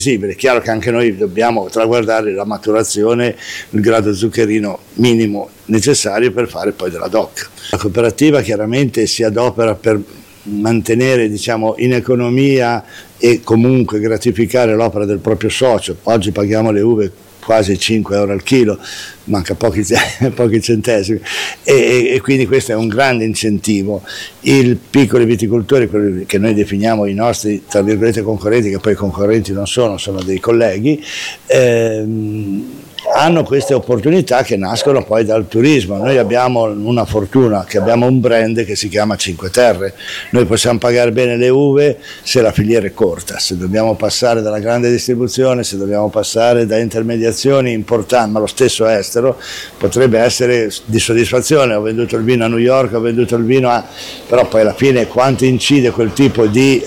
È chiaro che anche noi dobbiamo traguardare la maturazione, il grado zuccherino minimo necessario per fare poi della DOC. La cooperativa chiaramente si adopera per mantenere, diciamo, in economia e comunque gratificare l'opera del proprio socio. Oggi paghiamo le uve quasi 5 euro al chilo, manca pochi centesimi, e quindi questo è un grande incentivo. I piccoli viticoltori, quelli che noi definiamo i nostri, tra virgolette, concorrenti, che poi concorrenti non sono dei colleghi, hanno queste opportunità che nascono poi dal turismo. Noi abbiamo una fortuna, che abbiamo un brand che si chiama Cinque Terre. Noi possiamo pagare bene le uve se la filiera è corta, se dobbiamo passare dalla grande distribuzione, se dobbiamo passare da intermediazioni importanti, ma lo stesso estero potrebbe essere di soddisfazione. Ho venduto il vino a New York, ho venduto il vino a... però poi alla fine quanto incide quel tipo di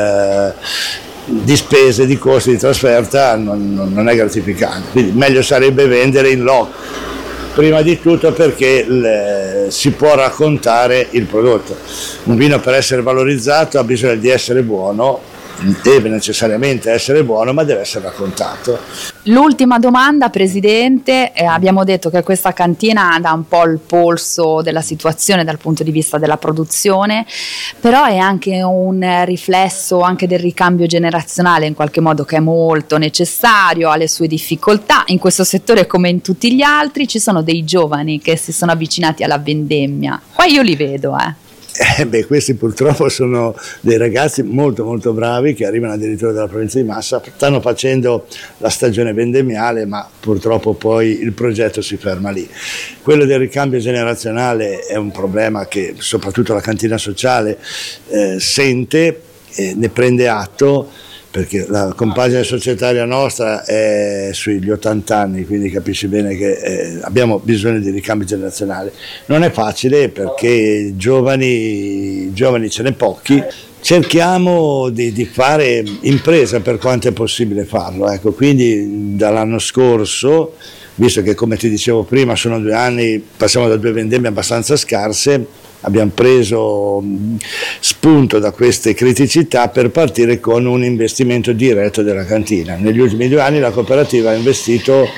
spese, di costi di trasferta non è gratificante, quindi meglio sarebbe vendere in loco, prima di tutto perché si può raccontare il prodotto. Un vino, per essere valorizzato, ha bisogno di essere buono, deve necessariamente essere buono, ma deve essere raccontato. L'ultima domanda, Presidente, abbiamo detto che questa cantina dà un po' il polso della situazione dal punto di vista della produzione, però è anche un riflesso anche del ricambio generazionale, in qualche modo, che è molto necessario, ha le sue difficoltà. In questo settore, come in tutti gli altri, ci sono dei giovani che si sono avvicinati alla vendemmia. Qua io li vedo, Questi purtroppo sono dei ragazzi molto molto bravi che arrivano addirittura dalla provincia di Massa, stanno facendo la stagione vendemmiale, ma purtroppo poi il progetto si ferma lì. Quello del ricambio generazionale è un problema che soprattutto la cantina sociale sente, ne prende atto, perché la compagine societaria nostra è sugli 80 anni, quindi capisci bene che abbiamo bisogno di ricambio generazionale. Non è facile perché giovani ce n'è pochi. Cerchiamo di fare impresa per quanto è possibile farlo, ecco. Quindi dall'anno scorso, visto che, come ti dicevo prima, sono 2 anni, passiamo da 2 vendemmie abbastanza scarse, abbiamo preso spunto da queste criticità per partire con un investimento diretto della cantina. Negli ultimi 2 anni la cooperativa ha investito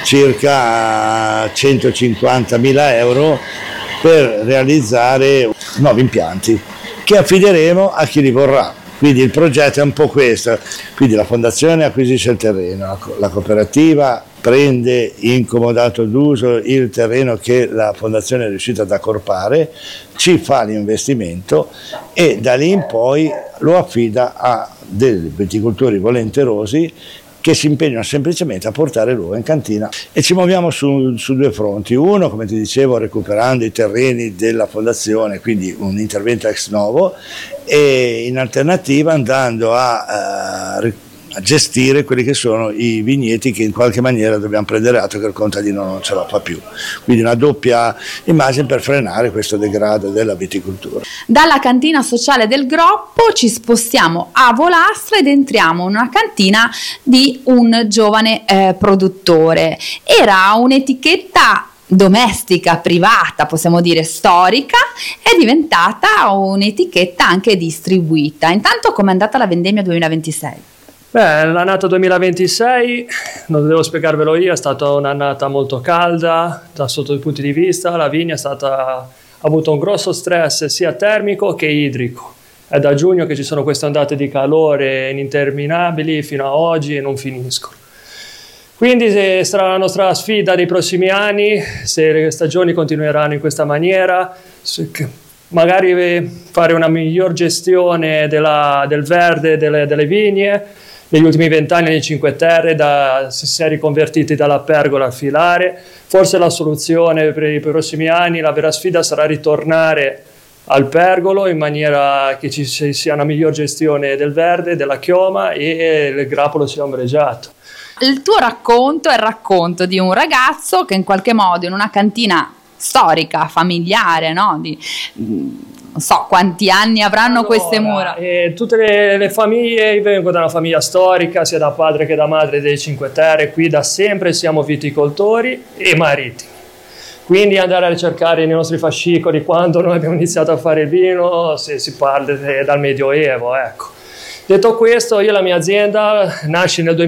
circa 150.000 euro per realizzare nuovi impianti che affideremo a chi li vorrà. Quindi il progetto è un po' questo, quindi la fondazione acquisisce il terreno, la cooperativa prende in comodato d'uso il terreno che la fondazione è riuscita ad accorpare, ci fa l'investimento e da lì in poi lo affida a dei viticoltori volenterosi che si impegnano semplicemente a portare l'uva in cantina, e ci muoviamo su 2 fronti. Uno, come ti dicevo, recuperando i terreni della fondazione, quindi un intervento ex novo, e in alternativa andando a gestire quelli che sono i vigneti che in qualche maniera dobbiamo prendere atto che il contadino non ce la fa più. Quindi una doppia immagine per frenare questo degrado della viticoltura. Dalla cantina sociale del Groppo ci spostiamo a Volastra ed entriamo in una cantina di un giovane produttore. Era un'etichetta domestica, privata, possiamo dire storica, è diventata un'etichetta anche distribuita. Intanto, com'è andata la vendemmia 2026? L'annata 2026, non devo spiegarvelo io, è stata un'annata molto calda da sotto i punti di vista. La vigna ha avuto un grosso stress sia termico che idrico. È da giugno che ci sono queste ondate di calore ininterminabili fino a oggi e non finiscono. Quindi sarà la nostra sfida dei prossimi anni, se le stagioni continueranno in questa maniera, magari fare una miglior gestione del verde delle vigne. Negli ultimi 20 anni nei Cinque Terre si è riconvertiti dalla pergola al filare. Forse la soluzione per i prossimi anni, la vera sfida, sarà ritornare al pergolo in maniera che ci sia una miglior gestione del verde, della chioma, e il grappolo sia ombreggiato. Il tuo racconto è il racconto di un ragazzo che in qualche modo in una cantina storica, familiare, no? Non so quanti anni avranno queste mura. Tutte le famiglie, io vengo da una famiglia storica, sia da padre che da madre dei Cinque Terre, qui da sempre siamo viticoltori e maritimi. Quindi andare a ricercare nei nostri fascicoli quando noi abbiamo iniziato a fare il vino, se si parla dal Medioevo, ecco. Detto questo, io la mia azienda nasce nel